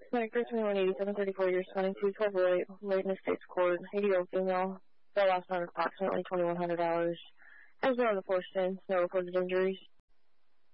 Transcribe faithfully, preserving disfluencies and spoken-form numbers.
Medic twenty-one eighty-seven, thirty-four years, twenty-two, twelve oh eight, Layton Estates Court, eighty-year-old female, fell last night approximately twenty-one hundred dollars. Has been on the force since, no reported injuries.